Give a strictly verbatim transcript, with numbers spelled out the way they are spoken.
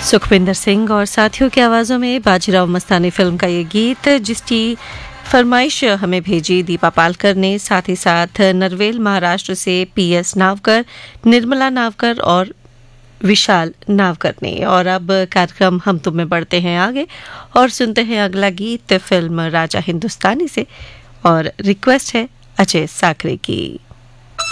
सुखविंदर सिंह और साथियों की आवाज़ों में बाजीराव मस्तानी फिल्म का ये गीत, जिसकी फरमाइश हमें भेजी दीपा पालकर ने, साथ ही साथ नरवेल महाराष्ट्र से पी एस नावकर, निर्मला नावकर और विशाल नावकर ने। और अब कार्यक्रम हम तुम में बढ़ते हैं आगे और सुनते हैं अगला गीत फिल्म राजा हिंदुस्तानी से, और रिक्वेस्ट है अजय साकरे की।